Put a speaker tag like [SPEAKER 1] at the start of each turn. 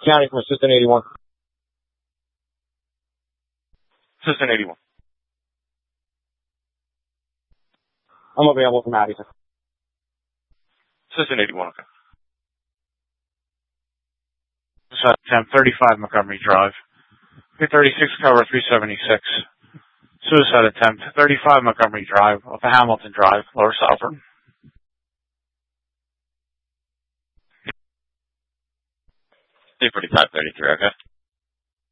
[SPEAKER 1] County from Assistant 81.
[SPEAKER 2] Assistant 81.
[SPEAKER 1] I'm available from Addison.
[SPEAKER 2] Assistant 81, okay. Attempt 35 Montgomery Drive. 336 cover 376. Suicide attempt 35 Montgomery Drive off of Hamilton Drive, Lower Southern.
[SPEAKER 3] 345-33, okay.